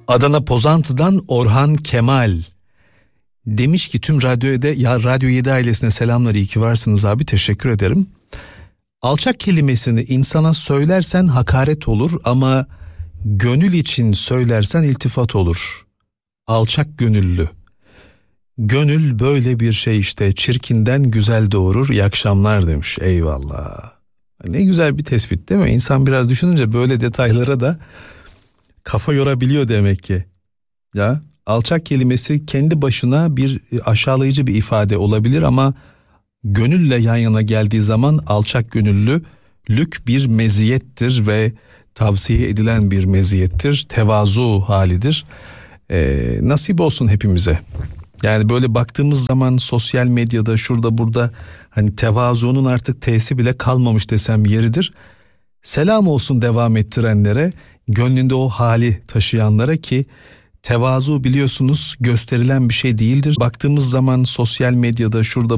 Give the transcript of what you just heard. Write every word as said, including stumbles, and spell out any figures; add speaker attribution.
Speaker 1: Adana Pozantı'dan Orhan Kemal demiş ki tüm Radyo yedi, ya Radyo yedi ailesine selamlar, iyi ki varsınız abi, teşekkür ederim. Alçak kelimesini insana söylersen hakaret olur ama gönül için söylersen iltifat olur. Alçak gönüllü. Gönül böyle bir şey işte, çirkinden güzel doğurur. İyi akşamlar demiş. Eyvallah. Ne güzel bir tespit değil mi? İnsan biraz düşününce böyle detaylara da kafa yorabiliyor demek ki. Ya alçak kelimesi kendi başına bir aşağılayıcı bir ifade olabilir ama gönülle yan yana geldiği zaman alçak gönüllülük bir meziyettir ve tavsiye edilen bir meziyettir. Tevazu halidir. Ee, nasip olsun hepimize. Yani böyle baktığımız zaman sosyal medyada şurada burada hani tevazunun artık T'si bile kalmamış desem yeridir. Selam olsun devam ettirenlere, gönlünde o hali taşıyanlara ki tevazu biliyorsunuz gösterilen bir şey değildir. Baktığımız zaman sosyal medyada şurada